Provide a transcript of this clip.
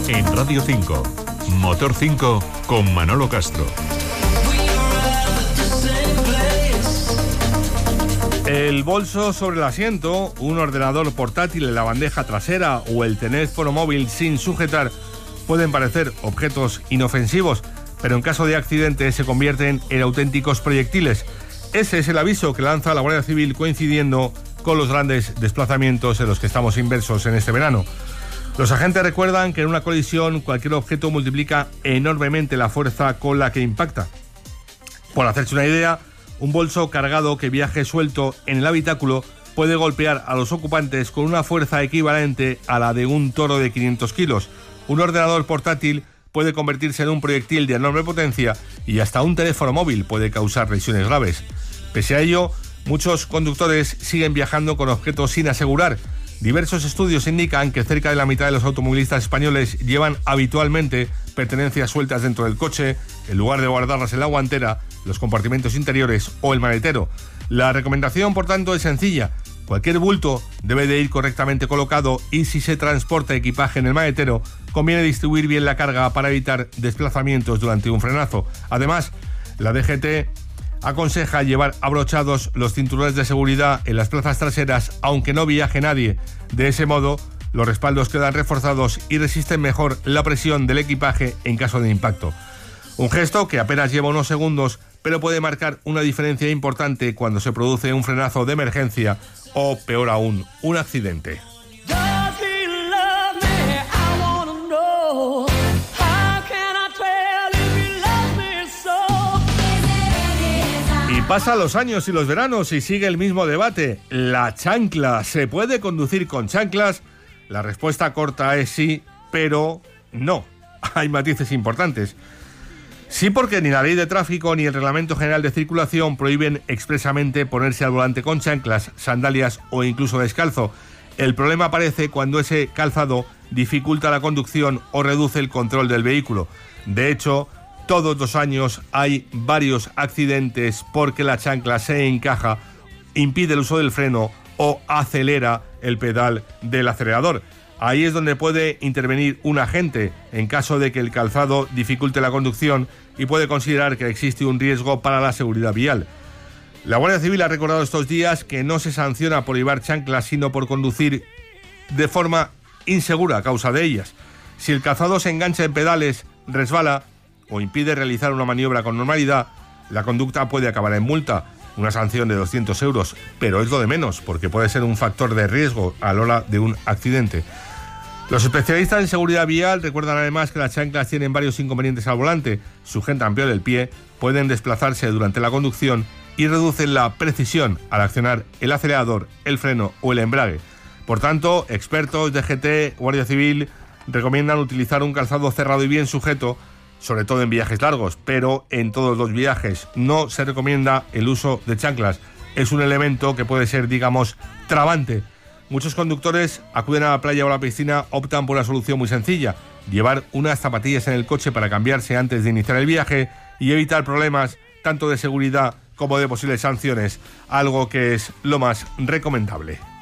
En Radio 5, Motor 5 con Manolo Castro. El bolso sobre el asiento, un ordenador portátil en la bandeja trasera o el teléfono móvil sin sujetar pueden parecer objetos inofensivos, pero en caso de accidente se convierten en auténticos proyectiles. Ese es el aviso que lanza la Guardia Civil coincidiendo con los grandes desplazamientos en los que estamos inmersos en este verano. Los agentes recuerdan que en una colisión cualquier objeto multiplica enormemente la fuerza con la que impacta. Por hacerse una idea, un bolso cargado que viaje suelto en el habitáculo puede golpear a los ocupantes con una fuerza equivalente a la de un toro de 500 kilos. Un ordenador portátil puede convertirse en un proyectil de enorme potencia y hasta un teléfono móvil puede causar lesiones graves. Pese a ello, muchos conductores siguen viajando con objetos sin asegurar. Diversos estudios indican que cerca de la mitad de los automovilistas españoles llevan habitualmente pertenencias sueltas dentro del coche, en lugar de guardarlas en la guantera, los compartimentos interiores o el maletero. La recomendación, por tanto, es sencilla. Cualquier bulto debe de ir correctamente colocado y si se transporta equipaje en el maletero, conviene distribuir bien la carga para evitar desplazamientos durante un frenazo. Además, la DGT aconseja llevar abrochados los cinturones de seguridad en las plazas traseras, aunque no viaje nadie. De ese modo, los respaldos quedan reforzados y resisten mejor la presión del equipaje en caso de impacto. Un gesto que apenas lleva unos segundos, pero puede marcar una diferencia importante cuando se produce un frenazo de emergencia o, peor aún, un accidente. Y pasan los años y los veranos y sigue el mismo debate. ¿La chancla se puede conducir con chanclas? La respuesta corta es sí, pero no. Hay matices importantes. Sí, porque ni la ley de tráfico ni el Reglamento General de Circulación prohíben expresamente ponerse al volante con chanclas, sandalias o incluso descalzo. El problema aparece cuando ese calzado dificulta la conducción o reduce el control del vehículo. De hecho, todos los años hay varios accidentes porque la chancla se encaja, impide el uso del freno o acelera el pedal del acelerador. Ahí es donde puede intervenir un agente en caso de que el calzado dificulte la conducción y puede considerar que existe un riesgo para la seguridad vial. La Guardia Civil ha recordado estos días que no se sanciona por llevar chanclas, sino por conducir de forma insegura a causa de ellas. Si el calzado se engancha en pedales, resbala o impide realizar una maniobra con normalidad, la conducta puede acabar en multa, una sanción de 200 euros, pero es lo de menos, porque puede ser un factor de riesgo a la hora de un accidente. Los especialistas en seguridad vial recuerdan además que las chanclas tienen varios inconvenientes al volante, sujetan peor el pie, pueden desplazarse durante la conducción y reducen la precisión al accionar el acelerador, el freno o el embrague. Por tanto, expertos, DGT, Guardia Civil recomiendan utilizar un calzado cerrado y bien sujeto, sobre todo en viajes largos, pero en todos los viajes no se recomienda el uso de chanclas. Es un elemento que puede ser, digamos, trabante. Muchos conductores acuden a la playa o a la piscina, optan por una solución muy sencilla: llevar unas zapatillas en el coche para cambiarse antes de iniciar el viaje y evitar problemas tanto de seguridad como de posibles sanciones, algo que es lo más recomendable.